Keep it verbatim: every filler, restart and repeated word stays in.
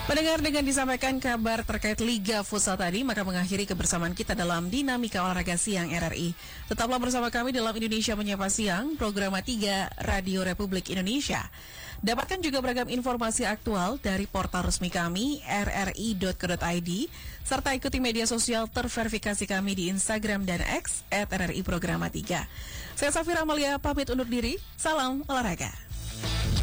Pendengar, dengan disampaikan kabar terkait Liga Futsal tadi, maka mengakhiri kebersamaan kita dalam Dinamika Olahraga Siang R R I. Tetaplah bersama kami dalam Indonesia Menyapa Siang, program tiga Radio Republik Indonesia. Dapatkan juga beragam informasi aktual dari portal resmi kami, r r i dot co dot i d, serta ikuti media sosial terverifikasi kami di Instagram dan X, at R R I Programa tiga. Saya Safira Amalia, pamit undur diri, salam olahraga.